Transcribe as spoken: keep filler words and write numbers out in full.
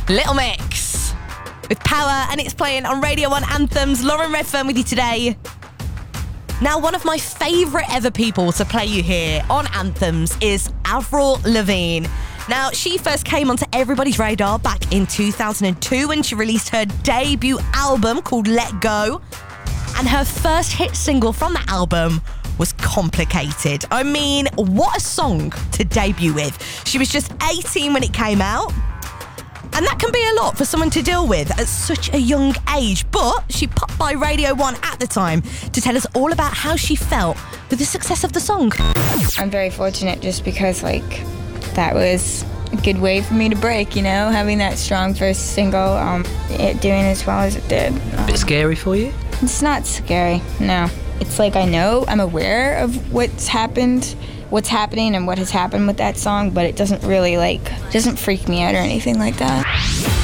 Little Mix with Power, and it's playing on Radio one Anthems. Lauren Redfern with you today. Now, one of my favourite ever people to play you here on Anthems is Avril Lavigne. Now, she first came onto everybody's radar back in two thousand two when she released her debut album called Let Go. And her first hit single from that album was Complicated. I mean, what a song to debut with. She was just eighteen when it came out. And that can be a lot for someone to deal with at such a young age. But she popped by Radio one at the time to tell us all about how she felt with the success of the song. I'm very fortunate just because, like, that was a good way for me to break, you know, having that strong first single, um, it doing as well as it did. Um, A bit scary for you? It's not scary, no. It's like I know, I'm aware of what's happened, what's happening and what has happened with that song, but it doesn't really, like, doesn't freak me out or anything like that.